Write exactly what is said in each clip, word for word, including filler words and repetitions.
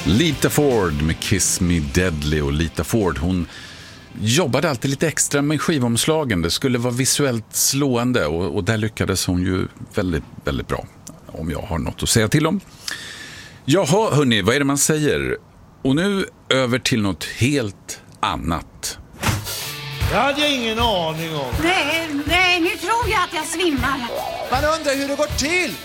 Lita Ford med Kiss Me Deadly. Och Lita Ford, hon jobbade alltid lite extra med skivomslagen. Det skulle vara visuellt slående och, och där lyckades hon ju väldigt, väldigt bra. Om jag har något att säga till om. Jaha, hörni, vad är det man säger? Och nu över till något helt annat. Det hade jag ingen aning om. Nej, nej, nu tror jag att jag svimmar. Man undrar hur det går till.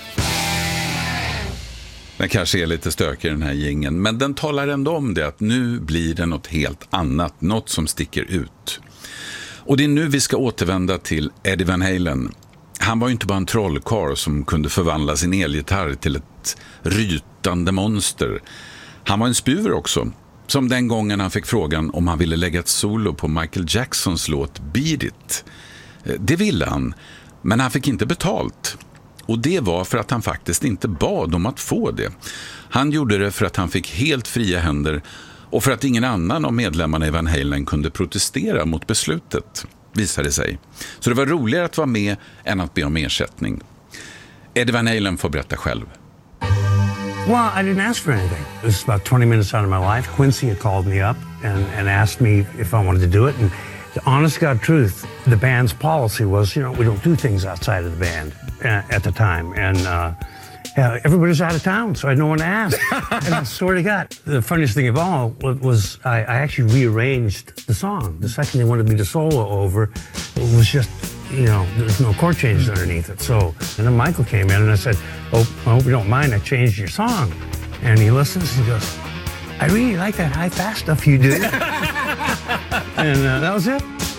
Den kanske är lite stökig den här gängen, men den talar ändå om det att nu blir det något helt annat, något som sticker ut. Och det är nu vi ska återvända till Eddie Van Halen. Han var ju inte bara en trollkarl som kunde förvandla sin elgitarr till ett rytande monster. Han var en spjuver också, som den gången han fick frågan om han ville lägga ett solo på Michael Jacksons låt Beat It. Det ville han, men han fick inte betalt. Och det var för att han faktiskt inte bad om att få det. Han gjorde det för att han fick helt fria händer och för att ingen annan av medlemmarna i Van Halen kunde protestera mot beslutet, visade sig. Så det var roligare att vara med än att be om ersättning. Eddie Van Halen får berätta själv. Well, I didn't ask for anything. It was about twenty minutes out of my life. Quincy had called me up and, and asked me if I wanted to do it. And the honest God truth, the band's policy was, you know, we don't do things outside of the band uh, at the time. And uh, yeah, everybody's out of town, so I had no one to ask. And I swear to God, the funniest thing of all was I, I actually rearranged the song. The second they wanted me to solo over, it was just, you know, there's no chord changes underneath it. So, and then Michael came in and I said, oh, I hope you don't mind, I changed your song. And he listens and he goes, I really like that high-fast stuff you do. And uh, that was it.